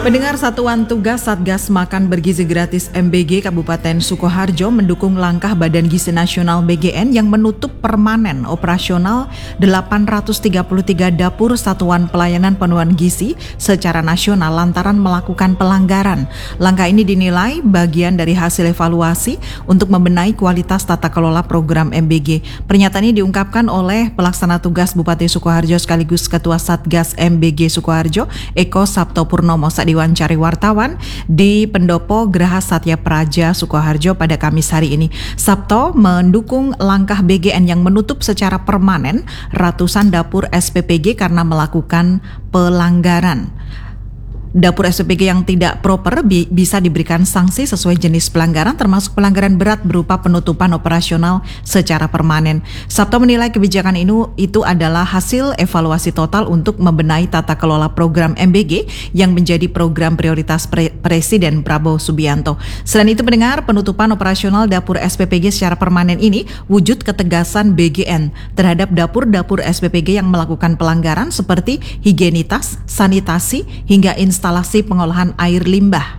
Pendengar, Satuan Tugas Satgas Makan Bergizi Gratis MBG Kabupaten Sukoharjo mendukung langkah Badan Gizi Nasional BGN yang menutup permanen operasional 833 dapur Satuan Pelayanan Penuhan Gizi secara nasional lantaran melakukan pelanggaran. Langkah ini dinilai bagian dari hasil evaluasi untuk membenahi kualitas tata kelola program MBG. Pernyataan ini diungkapkan oleh Pelaksana Tugas Bupati Sukoharjo sekaligus Ketua Satgas MBG Sukoharjo, Eko Sabto Purnomo, saat diwawancari wartawan di Pendopo Geraha Satya Praja Sukoharjo pada Kamis hari ini. Sabto mendukung langkah BGN yang menutup secara permanen ratusan dapur SPPG karena melakukan pelanggaran. Dapur SPPG yang tidak proper bisa diberikan sanksi sesuai jenis pelanggaran, termasuk pelanggaran berat berupa penutupan operasional secara permanen. Sabto menilai kebijakan itu adalah hasil evaluasi total untuk membenahi tata kelola program MBG yang menjadi program prioritas Presiden Prabowo Subianto. Selain itu, mendengar penutupan operasional dapur SPPG secara permanen ini wujud ketegasan BGN terhadap dapur-dapur SPPG yang melakukan pelanggaran seperti higienitas, sanitasi, hingga instalasi pengolahan air limbah.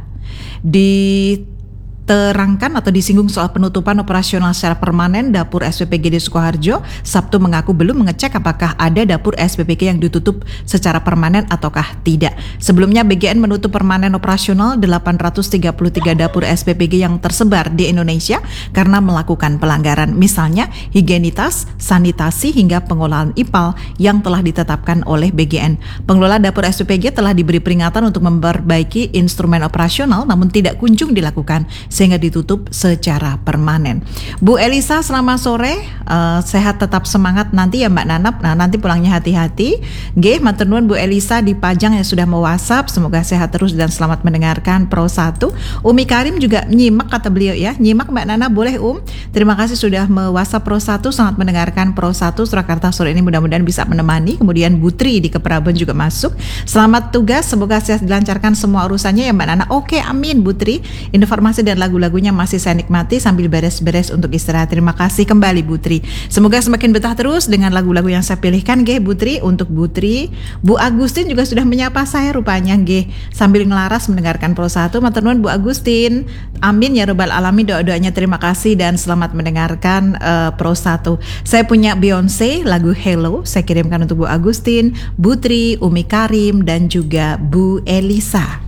Diterangkan atau disinggung soal penutupan operasional secara permanen dapur SPPG di Sukoharjo, Sabtu mengaku belum mengecek apakah ada dapur SPPG yang ditutup secara permanen ataukah tidak. Sebelumnya BGN menutup permanen operasional 833 dapur SPPG yang tersebar di Indonesia karena melakukan pelanggaran, misalnya higienitas, sanitasi, hingga pengolahan IPAL yang telah ditetapkan oleh BGN. Pengelola dapur SPPG telah diberi peringatan untuk memperbaiki instrumen operasional namun tidak kunjung dilakukan sehingga ditutup secara permanen. Bu Elisa, selamat sore, sehat tetap semangat nanti ya Mbak Nanap. Nah, nanti pulangnya hati-hati. Nggih, matur nuwun Bu Elisa di Pajang yang sudah mau WhatsApp, semoga sehat terus dan selamat mendengarkan Pro 1. Umi Karim juga nyimak kata beliau ya, nyimak Mbak Nana boleh terima kasih sudah me-WhatsApp Pro 1, selamat mendengarkan Pro 1 Surakarta sore ini, mudah-mudahan bisa menemani. Kemudian Butri di Keprabon juga masuk, selamat tugas, semoga sehat dilancarkan semua urusannya ya Mbak Nana. Oke, amin Butri, informasi dan lagu-lagunya masih saya nikmati sambil beres-beres untuk istirahat. Terima kasih kembali Butri. Semoga semakin betah terus dengan lagu-lagu yang saya pilihkan nggih Butri. Untuk Butri, Bu Agustin juga sudah menyapa saya rupanya nggih sambil ngelaras mendengarkan Pro 1. Matur nuwun Bu Agustin. Amin ya rabbal alamin, doa-doanya terima kasih dan selamat mendengarkan Pro 1. Saya punya Beyonce lagu Hello, saya kirimkan untuk Bu Agustin, Butri, Umi Karim dan juga Bu Elisa.